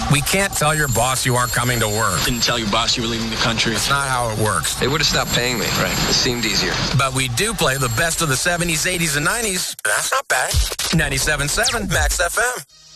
We can't tell your boss you aren't coming to work. Didn't tell your boss you were leaving the country. It's not how it works. They would have stopped paying me. Right. It seemed easier. But we do play the best of the 70s, 80s, and 90s. That's not bad. 97.7 Max FM.